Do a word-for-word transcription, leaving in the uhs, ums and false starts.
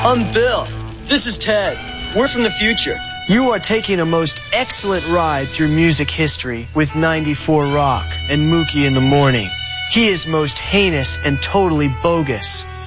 I'm Bill. This is Ted. We're from the future. You are taking a most excellent ride through music history with ninety-four Rock and Mookie in the Morning. He is most heinous and totally bogus.